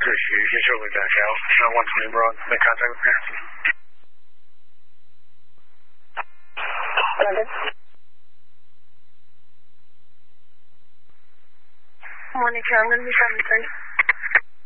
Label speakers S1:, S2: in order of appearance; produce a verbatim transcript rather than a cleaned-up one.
S1: Chris here. He's shortly back out. Uh, one twenty Broad. Make contact with parents.
S2: London. Morning, I'm going to be seven thirty.